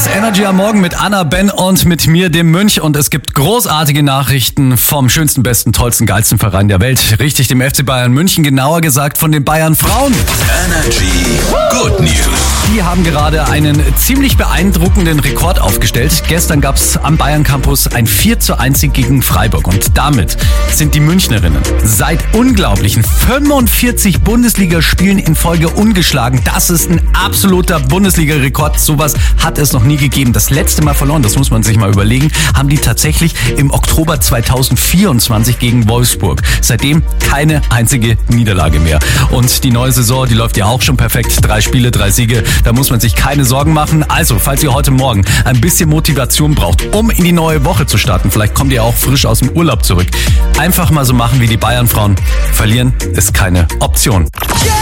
ist Energy am Morgen mit Anna, Ben und mit mir, dem Mönch. Und es gibt großartige Nachrichten vom schönsten, besten, tollsten, geilsten Verein der Welt. Richtig, dem FC Bayern München, genauer gesagt von den Bayern Frauen. Energy Good News. Die haben gerade einen ziemlich beeindruckenden Rekord aufgestellt. Gestern gab es am Bayern Campus ein 4:1 gegen Freiburg. Und damit sind die Münchnerinnen seit unglaublichen 45 Bundesligaspielen in Folge ungeschlagen. Das ist ein absoluter Bundesliga-Rekord. Sowas hat es noch nie gegeben. Das letzte Mal verloren, das muss man sich mal überlegen, haben die tatsächlich im Oktober 2024 gegen Wolfsburg. Seitdem keine einzige Niederlage mehr. Und die neue Saison, die läuft ja auch schon perfekt. 3 Spiele, 3 Siege. Da muss man sich keine Sorgen machen. Also, falls ihr heute Morgen ein bisschen Motivation braucht, um in die neue Woche zu starten, vielleicht kommt ihr auch frisch aus dem Urlaub zurück, einfach mal so machen wie die Bayern-Frauen. Verlieren ist keine Option. Yeah!